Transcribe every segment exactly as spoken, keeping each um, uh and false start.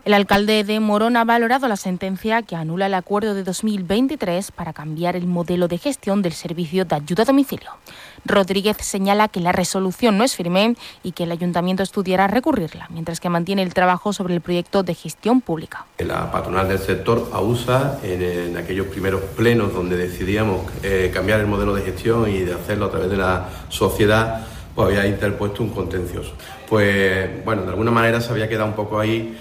El alcalde de Morón ha valorado la sentencia que anula el acuerdo de dos mil veintitrés para cambiar el modelo de gestión del servicio de ayuda a domicilio. Rodríguez señala que la resolución no es firme y que el ayuntamiento estudiará recurrirla, mientras que mantiene el trabajo sobre el proyecto de gestión pública. La patronal del sector, AUSA, en, en aquellos primeros plenos donde decidíamos eh, cambiar el modelo de gestión y de hacerlo a través de la sociedad, pues había interpuesto un contencioso. Pues bueno, de alguna manera se había quedado un poco ahí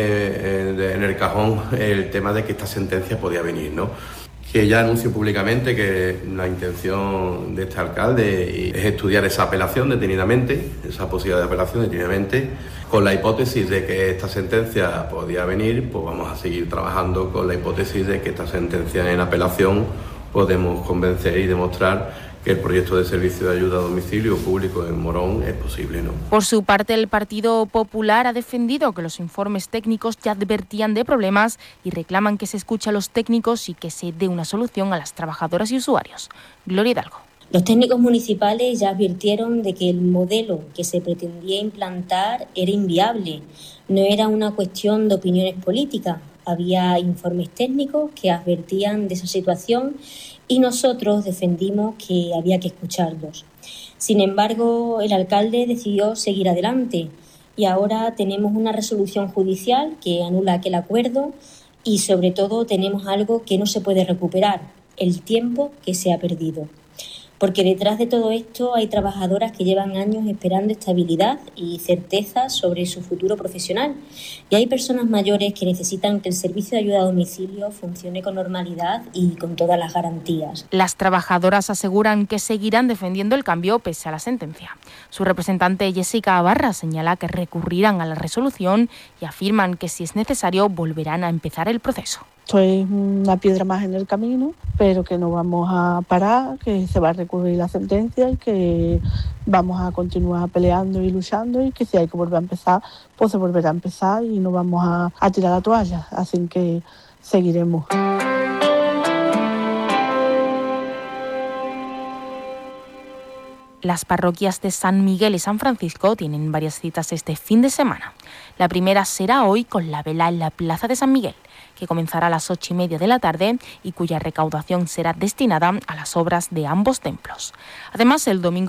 eh, en el cajón el tema de que esta sentencia podía venir, ¿no? Que ya anuncio públicamente que la intención de este alcalde es estudiar esa apelación detenidamente, esa posibilidad de apelación detenidamente, con la hipótesis de que esta sentencia podía venir, pues vamos a seguir trabajando con la hipótesis de que esta sentencia en apelación podemos convencer y demostrar que el proyecto de servicio de ayuda a domicilio público en Morón es posible, ¿no? Por su parte, el Partido Popular ha defendido que los informes técnicos ya advertían de problemas y reclaman que se escuche a los técnicos y que se dé una solución a las trabajadoras y usuarios. Gloria Hidalgo. Los técnicos municipales ya advirtieron de que el modelo que se pretendía implantar era inviable. No era una cuestión de opiniones políticas. Había informes técnicos que advertían de esa situación y nosotros defendimos que había que escucharlos. Sin embargo, el alcalde decidió seguir adelante y ahora tenemos una resolución judicial que anula aquel acuerdo y sobre todo tenemos algo que no se puede recuperar, el tiempo que se ha perdido. Porque detrás de todo esto hay trabajadoras que llevan años esperando estabilidad y certeza sobre su futuro profesional. Y hay personas mayores que necesitan que el servicio de ayuda a domicilio funcione con normalidad y con todas las garantías. Las trabajadoras aseguran que seguirán defendiendo el cambio pese a la sentencia. Su representante Jessica Barra señala que recurrirán a la resolución y afirman que si es necesario volverán a empezar el proceso. Esto es una piedra más en el camino, pero que no vamos a parar, que se va a recurrir la sentencia y que vamos a continuar peleando y luchando y que si hay que volver a empezar, pues se volverá a empezar y no vamos a, a tirar la toalla, así que seguiremos. Las parroquias de San Miguel y San Francisco tienen varias citas este fin de semana. La primera será hoy con la vela en la Plaza de San Miguel, que comenzará a las ocho y media de la tarde y cuya recaudación será destinada a las obras de ambos templos. Además, el domingo